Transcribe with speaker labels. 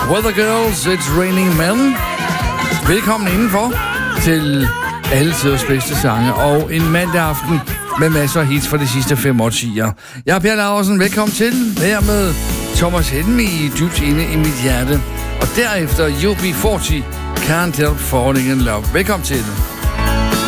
Speaker 1: Weather Girls, It's Raining Men. Velkommen indenfor til alle tiders bedste sange og en mandag aften med masser af hits fra de sidste 5 årtier. Jeg er Per Laursen, velkommen til. Her med Thomas Helmig dybt inde i mit hjerte. Og derefter UB40, Can't Help Falling in Love. Velkommen til.